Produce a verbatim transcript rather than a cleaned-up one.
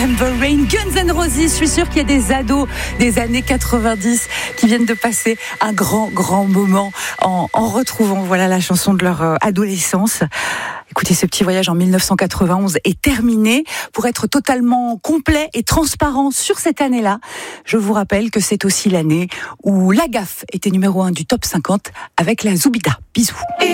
November Rain, Guns N' Roses. Je suis sûre qu'il y a des ados des années quatre-vingt-dix qui viennent de passer un grand, grand moment en, en retrouvant voilà, la chanson de leur adolescence. Écoutez, ce petit voyage en dix-neuf cent quatre-vingt-onze est terminé. Pour être totalement complet et transparent sur cette année-là, je vous rappelle que c'est aussi l'année où La Gaffe était numéro un du top cinquante avec la Zoubida. Bisous.